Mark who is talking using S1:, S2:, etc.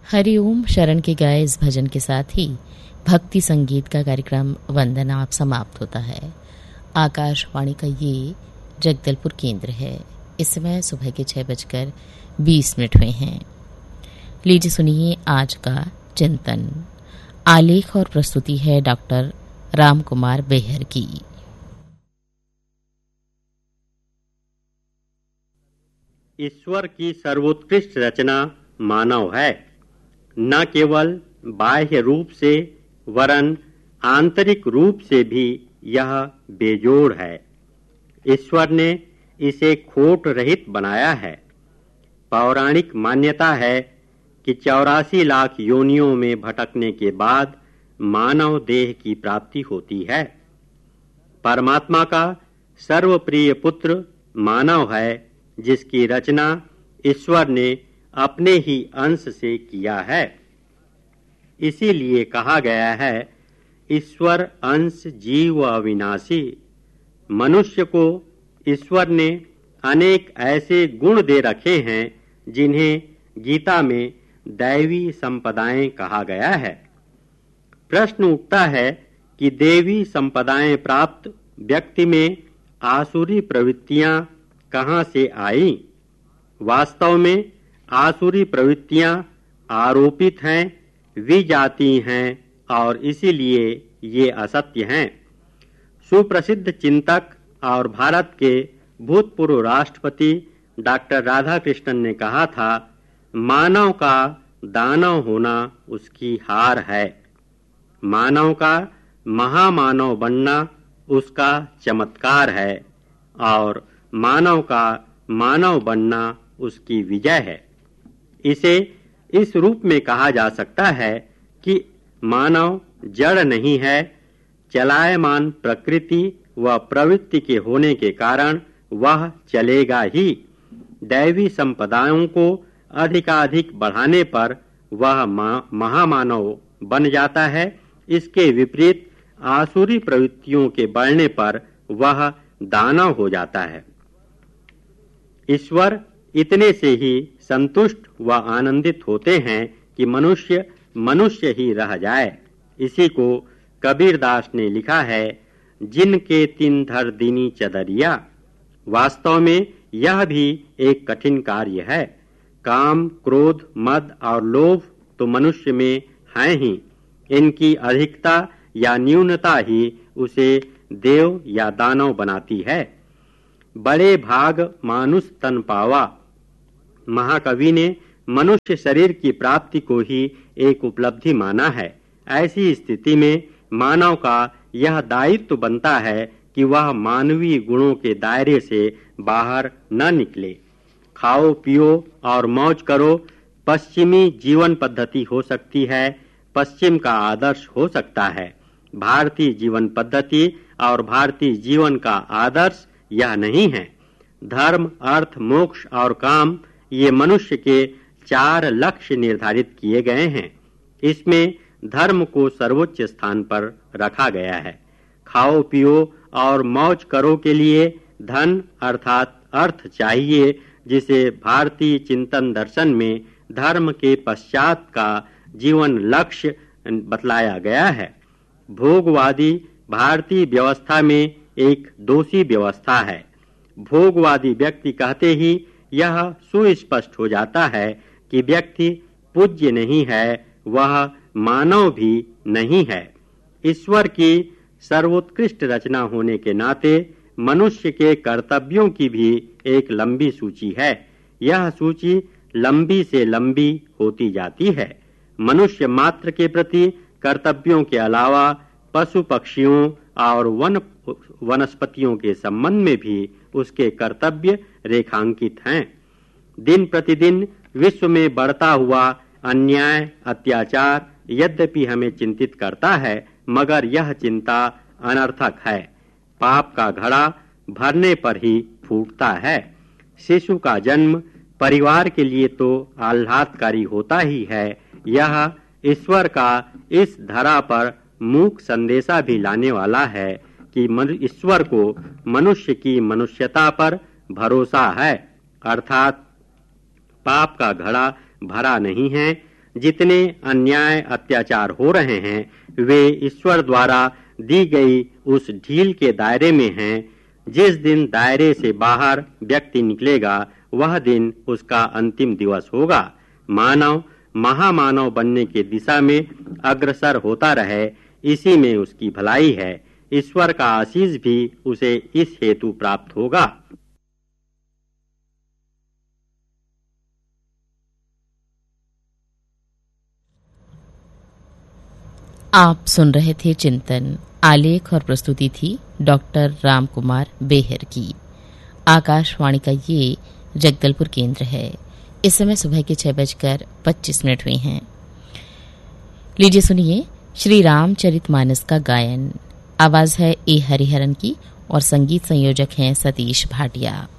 S1: हरिओम शरण के गाए इस भजन के साथ ही भक्ति संगीत का कार्यक्रम वंदना आप समाप्त होता है। आकाशवाणी का ये जगदलपुर केंद्र है। इस समय सुबह के 6:20 हुए हैं। लीजिए सुनिए आज का चिंतन। आलेख और प्रस्तुति है डॉक्टर राम कुमार बेहर की।
S2: ईश्वर की सर्वोत्कृष्ट रचना मानव है। न केवल बाह्य रूप से वरन आंतरिक रूप से भी यह बेजोड़ है। ईश्वर ने इसे खोट रहित बनाया है। पौराणिक मान्यता है कि 84 लाख योनियों में भटकने के बाद मानव देह की प्राप्ति होती है। परमात्मा का सर्वप्रिय पुत्र मानव है, जिसकी रचना ईश्वर ने अपने ही अंश से किया है। इसीलिए कहा गया है, ईश्वर अंश जीव अविनाशी। मनुष्य को ईश्वर ने अनेक ऐसे गुण दे रखे हैं जिन्हें गीता में दैवी संपदाएं कहा गया है। प्रश्न उठता है कि देवी संपदाएं प्राप्त व्यक्ति में आसुरी प्रवृत्तियां कहां से आईं? वास्तव में आसुरी प्रवृत्तियां आरोपित हैं, विजाती हैं और इसीलिए ये असत्य हैं। सुप्रसिद्ध चिंतक और भारत के भूतपूर्व राष्ट्रपति डॉक्टर राधाकृष्णन ने कहा था, मानव का दानव होना उसकी हार है। मानव का महामानव बनना उसका चमत्कार है और मानव का मानव बनना उसकी विजय है। इसे इस रूप में कहा जा सकता है कि मानव जड़ नहीं है। चलायमान प्रकृति व प्रवृत्ति के होने के कारण वह चलेगा ही। दैवी संपदाओं को अधिकाधिक बढ़ाने पर वह महामानव बन जाता है। इसके विपरीत आसुरी प्रवृत्तियों के बढ़ने पर वह दानव हो जाता है। ईश्वर इतने से ही संतुष्ट व आनंदित होते हैं कि मनुष्य मनुष्य ही रह जाए। इसी को कबीरदास ने लिखा है, जिनके तिन धर दीनी चदरिया। वास्तव में यह भी एक कठिन कार्य है। काम, क्रोध, मद और लोभ तो मनुष्य में हैं ही। इनकी अधिकता या न्यूनता ही उसे देव या दानव बनाती है। बड़े भाग मानुष तन पावा। महाकवि ने मनुष्य शरीर की प्राप्ति को ही एक उपलब्धि माना है। ऐसी स्थिति में मानव का यह दायित्व बनता है कि वह मानवीय गुणों के दायरे से बाहर न निकले। खाओ पियो और मौज करो पश्चिमी जीवन पद्धति हो सकती है, पश्चिम का आदर्श हो सकता है। भारतीय जीवन पद्धति और भारतीय जीवन का आदर्श यह नहीं है। धर्म, अर्थ, मोक्ष और काम ये मनुष्य के 4 लक्ष्य निर्धारित किए गए हैं। इसमें धर्म को सर्वोच्च स्थान पर रखा गया है। खाओ पियो और मौज करो के लिए धन अर्थात अर्थ चाहिए, जिसे भारतीय चिंतन दर्शन में धर्म के पश्चात का जीवन लक्ष्य बतलाया गया है। भोगवादी भारतीय व्यवस्था में एक दोषी व्यवस्था है। भोगवादी व्यक्ति कहते ही यह सुस्पष्ट हो जाता है कि व्यक्ति पूज्य नहीं है, वह मानव भी नहीं है। ईश्वर की सर्वोत्कृष्ट रचना होने के नाते मनुष्य के कर्तव्यों की भी एक लंबी सूची है। यह सूची लंबी से लंबी होती जाती है। मनुष्य मात्र के प्रति कर्तव्यों के अलावा पशु पक्षियों और वनस्पतियों के संबंध में भी उसके कर्तव्य रेखांकित हैं। दिन प्रतिदिन विश्व में बढ़ता हुआ अन्याय अत्याचार यद्यपि हमें चिंतित करता है, मगर यह चिंता अनर्थक है। पाप का घड़ा भरने पर ही फूटता है। शिशु का जन्म परिवार के लिए तो आह्लादकारी होता ही है, यह ईश्वर का इस धरा पर मूक संदेशा भी लाने वाला है कि ईश्वर को मनुष्य की मनुष्यता पर भरोसा है, अर्थात पाप का घड़ा भरा नहीं है। जितने अन्याय अत्याचार हो रहे हैं वे ईश्वर द्वारा दी गई उस ढील के दायरे में हैं। जिस दिन दायरे से बाहर व्यक्ति निकलेगा वह दिन उसका अंतिम दिवस होगा। मानव महामानव बनने की दिशा में अग्रसर होता रहे, इसी में उसकी भलाई है। ईश्वर का आशीष भी उसे इस हेतु प्राप्त होगा।
S1: आप सुन रहे थे चिंतन। आलेख और प्रस्तुति थी डॉक्टर रामकुमार बेहर की। आकाशवाणी का ये जगदलपुर केंद्र है। इस समय सुबह के 6:25 हुए हैं। लीजिए सुनिए श्री रामचरितमानस का गायन। आवाज है ए हरिहरन की और संगीत संयोजक हैं सतीश भाटिया।